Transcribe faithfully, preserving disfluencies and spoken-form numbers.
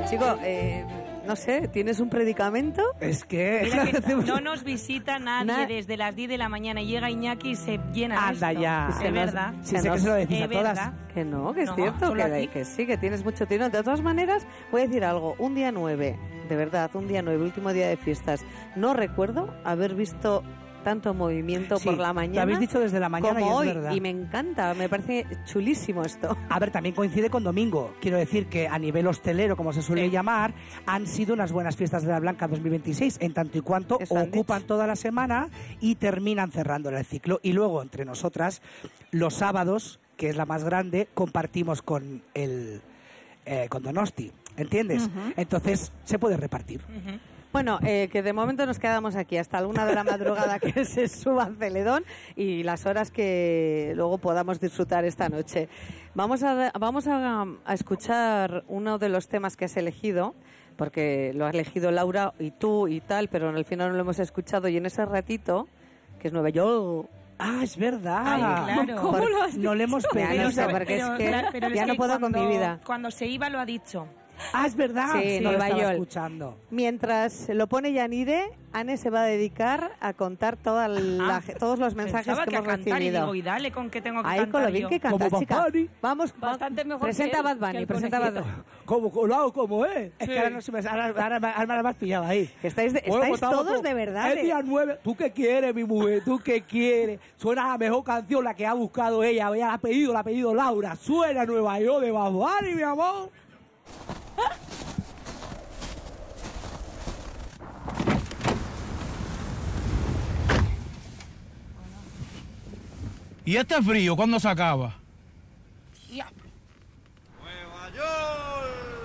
Chico, eh, no sé, ¿tienes un predicamento? Es que... Mira que no nos visita nadie Na- desde las diez de la mañana y llega Iñaki y se llena Anda esto. ya. Es Se nos- verdad. Sí, Se sé que nos- se lo decís es a todas. verdad. Que no, que es No, cierto, solo que, a ti. que sí, que tienes mucho tirón. De todas maneras, voy a decir algo. Un día nueve, de verdad, un día nueve, último día de fiestas. No recuerdo haber visto tanto movimiento Sí, por la lo mañana habéis dicho desde la mañana como y hoy. es verdad. Y me encanta, me parece chulísimo esto. A ver, también coincide con domingo. Quiero decir que a nivel hostelero, como se suele Sí. llamar, han sido unas buenas fiestas de la Blanca dos mil veintiséis, en tanto y cuanto Eso han ocupan dicho. toda la semana y terminan cerrando el ciclo. Y luego, entre nosotras, los sábados, que es la más grande, compartimos con el eh, con Donosti. ¿Entiendes? Entonces, se puede repartir. Ujú. Bueno, eh, que de momento nos quedamos aquí hasta la una de la madrugada que se suba Celedón y las horas que luego podamos disfrutar esta noche. Vamos a, vamos a, a escuchar uno de los temas que has elegido, porque lo has elegido Laura y tú y tal, pero al final no lo hemos escuchado y en ese ratito, que es Nueva York... Ah, es verdad. Ay, claro. ¿Cómo lo has No le hemos dicho? Ya pedido. no sé, porque es que claro, pero ya es no que puedo con cuando- mi vida. Cuando se iba lo ha dicho. Ah, es verdad. Sí, no lo Nueva estaba York. escuchando. Mientras lo pone Yanire, Anne se va a dedicar a contar toda la- Ah, todos los mensajes Pensaba que, que a hemos cantar y recibido. digo, y dale con que tengo que Ahí cantar con lo bien yo. que canta, Como chica. Bad Bunny. Vamos, Bastante va- mejor presenta que a Bad él, que Bunny, el presenta a Bad conejito. Bunny. Como colado, como es. Es que ahora no se me ahora, ahora, ahora me la has pillado ahí. Estáis, de- Bueno, estáis pues estamos todos todos- de verdad. Es eh. día nueve. ¿Tú qué quieres, mi mujer? ¿Tú qué quieres? Suena la mejor canción, la que ha buscado ella. Ella la ha pedido, la ha pedido Laura. Suena Nueva York de Bad Bunny, mi amor. ¿Y este frío cuándo se acaba?